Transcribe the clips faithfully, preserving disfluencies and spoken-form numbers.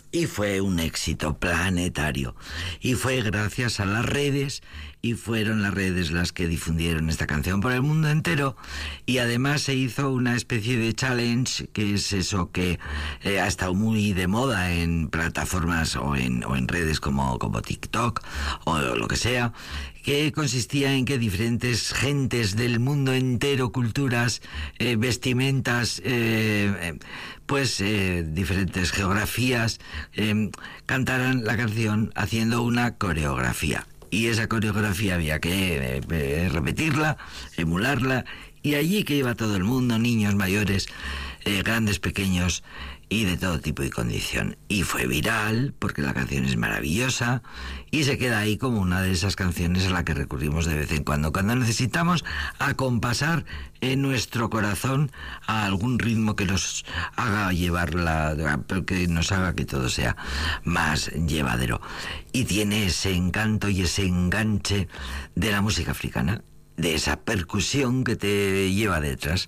y fue un éxito planetario. Y fue gracias a las redes, y fueron las redes las que difundieron esta canción por el mundo entero. Y además se hizo una especie de challenge, que es eso que eh, ha estado muy de moda en plataformas o en, o en redes como, como TikTok o lo que sea, que consistía en que diferentes gentes del mundo entero, culturas, eh, vestimentas, eh, pues eh, diferentes geografías, eh, cantaran la canción haciendo una coreografía. Y esa coreografía había que eh, eh, repetirla, emularla, y allí que iba todo el mundo, niños, mayores, eh, grandes, pequeños, y de todo tipo y condición. Y fue viral, porque la canción es maravillosa, y se queda ahí como una de esas canciones a la que recurrimos de vez en cuando, cuando necesitamos acompasar en nuestro corazón a algún ritmo que nos haga llevarla, que nos haga que todo sea más llevadero. Y tiene ese encanto y ese enganche de la música africana, de esa percusión que te lleva detrás.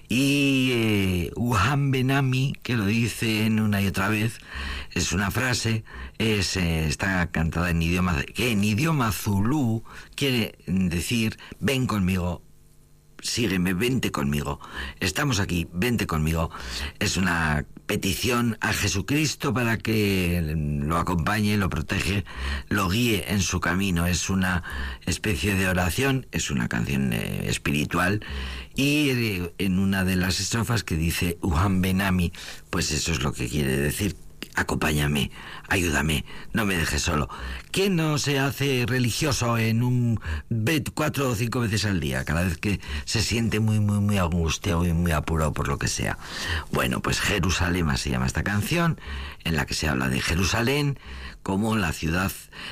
Y eh, Uhambe Nami, que lo dicen una y otra vez, es una frase, es, eh, está cantada en idioma, que en idioma zulú quiere decir: ven conmigo, sígueme, vente conmigo, estamos aquí, vente conmigo. Es una petición a Jesucristo para que lo acompañe, lo protege, lo guíe en su camino. Es una especie de oración, es una canción eh, espiritual, y eh, en una de las estrofas que dice Uhambe Nami, pues eso es lo que quiere decir: acompáñame, ayúdame, no me dejes solo. ¿Quién no se hace religioso en un bet cuatro o cinco veces al día, cada vez que se siente muy, muy, muy angustiado y muy apurado por lo que sea? Bueno, pues Jerusalén se llama esta canción, en la que se habla de Jerusalén como la ciudad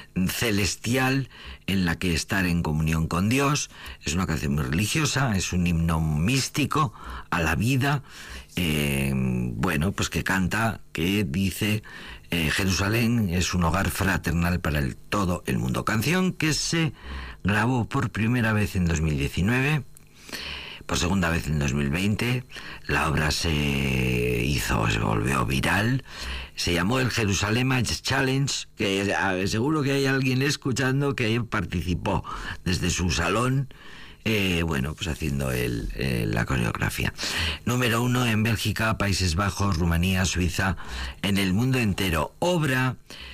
celestial en la que estar en comunión con Dios. Es una canción muy religiosa, es un himno místico a la vida, eh, bueno, pues que canta, que dice: eh, Jerusalén es un hogar fraternal para el, todo el mundo. Canción que se grabó por primera vez en dos mil diecinueve, por segunda vez en dos mil veinte. La obra se hizo, se volvió viral. Se llamó el Jerusalem Challenge, que seguro que hay alguien escuchando que participó desde su salón, eh, bueno, pues haciendo el, eh, la coreografía. Número uno en Bélgica, Países Bajos, Rumanía, Suiza, en el mundo entero. Obra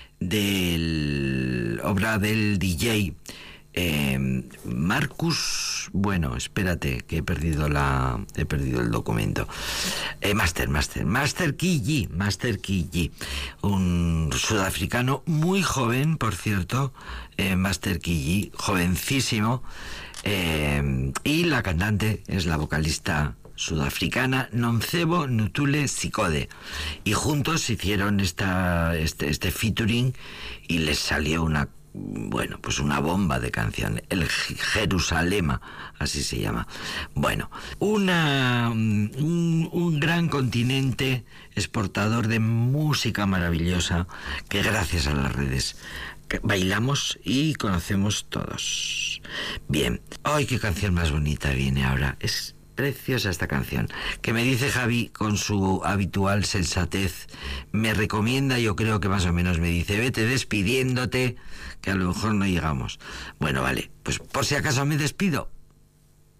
del, obra del D J Eh, Marcus, bueno, espérate, que he perdido la, he perdido el documento. Eh, Master, Master, Master Kiji, Master Kiji, un sudafricano muy joven, por cierto, eh, Master Kiji, jovencísimo, eh, y la cantante es la vocalista sudafricana Nontsebo Ntule Sikode, y juntos hicieron esta, este, este featuring, y les salió una, bueno, pues una bomba de canción, el Jerusalema, así se llama. Bueno, una, un, un gran continente exportador de música maravillosa que gracias a las redes bailamos y conocemos todos. Bien, ¡ay, qué canción más bonita viene ahora! Es preciosa esta canción, que me dice Javi con su habitual sensatez, me recomienda, yo creo que más o menos me dice: vete despidiéndote, que a lo mejor no llegamos. Bueno, vale, pues por si acaso me despido,